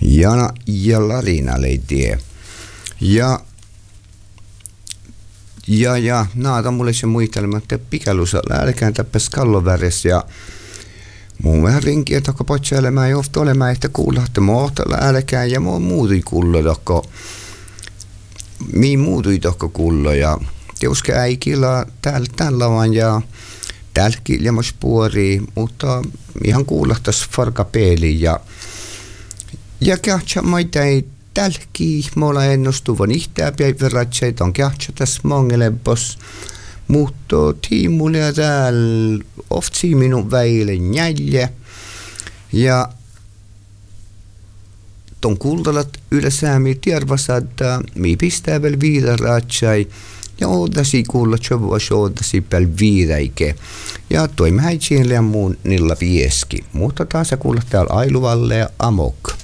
Jana ja Larina leitie. Ja naata mulle se muistelma, että pikälusa älkään täppäs kalloväres ja mun vähän rinki, että kun potsailema ei ofta olemaan, että kuulla, että mohtalla älkään ja mun muutui kullo tokko. Miin muutui tokko kullo ja teuske äikillä tällä vaan ja tälläkin ilmas puori, mutta ihan kuulahtas farkapeeliin ja kähtsä maita ei tälläkin mulla ennustuvan ihtää päiväratseita on kähtsä tässä mongelempos, mutta tiimulle ja täällä oftsi minun väille njälje ja ton kultalat ylesäämi tiervassa, että mi pistää vielä viidaratsai ja ootasi kuulla tjovas ootasi pel viiräike. Ja toimme häitsien ja muun nilla vieski. Mutta taas kuulla täällä Ailuvalle ja Amok.